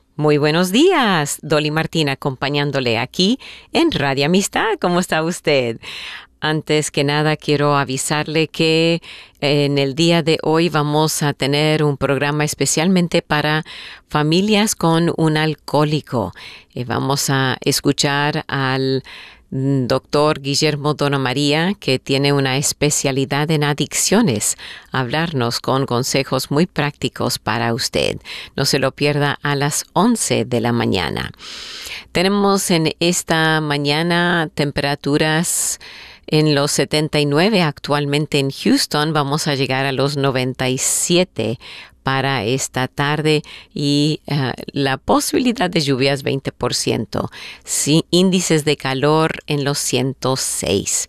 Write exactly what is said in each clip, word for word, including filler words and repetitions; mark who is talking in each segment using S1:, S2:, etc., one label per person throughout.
S1: Muy buenos días, Dolly Martín acompañándole aquí en Radio Amistad. ¿Cómo está usted? Antes que nada, quiero avisarle que en el día de hoy vamos a tener un programa especialmente para familias con un alcohólico. Eh, vamos a escuchar al doctor Guillermo Dona María, que tiene una especialidad en adicciones, hablarnos con consejos muy prácticos para usted. No se lo pierda a las once de la mañana. Tenemos en esta mañana temperaturas en los setenta y nueve actualmente en Houston. Vamos a llegar a los noventa y siete para esta tarde y uh, la posibilidad de lluvias veinte por ciento. Sí, índices de calor en los ciento seis.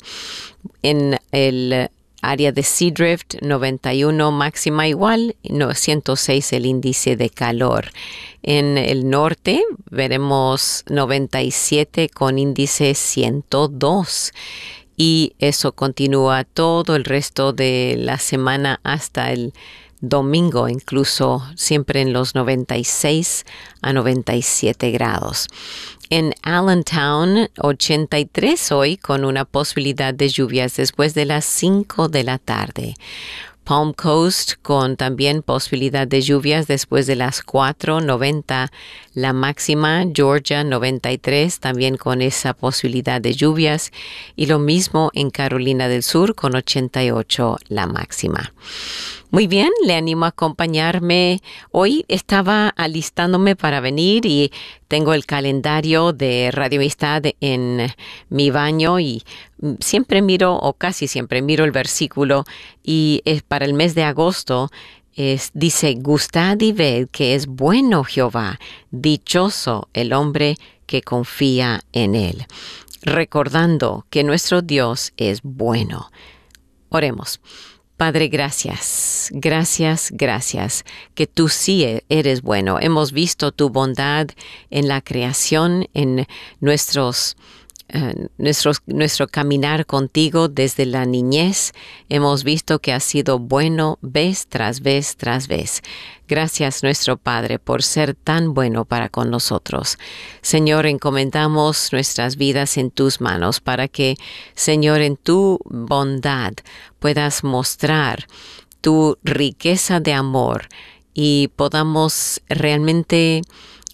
S1: En el área de Seadrift, noventa y uno máxima igual, no, ciento seis el índice de calor. En el norte veremos noventa y siete con índice ciento dos. Y eso continúa todo el resto de la semana hasta el domingo, incluso siempre en los noventa y seis a noventa y siete grados. En Allentown, ochenta y tres hoy, con una posibilidad de lluvias después de las cinco de la tarde. Palm Coast con también posibilidad de lluvias después de las cuatro, noventa la máxima. Georgia noventa y tres también con esa posibilidad de lluvias. Y lo mismo en Carolina del Sur con ochenta y ocho la máxima. Muy bien, le animo a acompañarme. Hoy estaba alistándome para venir y tengo el calendario de Radio Amistad en mi baño y siempre miro, o casi siempre miro el versículo, y es para el mes de agosto. Es, dice, gustad y ved que es bueno Jehová, dichoso el hombre que confía en él. Recordando que nuestro Dios es bueno. Oremos. Padre, gracias, gracias, gracias, que tú sí eres bueno. Hemos visto tu bondad en la creación, en nuestros, uh, nuestros, nuestro caminar contigo desde la niñez. Hemos visto que has sido bueno vez tras vez tras vez. Gracias, nuestro Padre, por ser tan bueno para con nosotros. Señor, encomendamos nuestras vidas en tus manos para que, Señor, en tu bondad puedas mostrar tu riqueza de amor y podamos realmente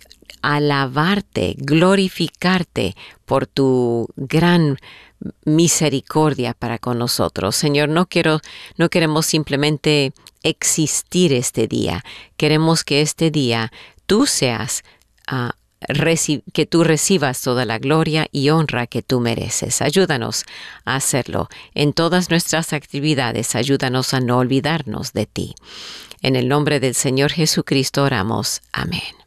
S1: alabarte, glorificarte por tu gran misericordia para con nosotros. Señor, no quiero, no queremos simplemente existir este día. Queremos que este día tú seas, uh, reci- que tú recibas toda la gloria y honra que tú mereces. Ayúdanos a hacerlo en todas nuestras actividades. Ayúdanos a no olvidarnos de ti. En el nombre del Señor Jesucristo oramos. Amén.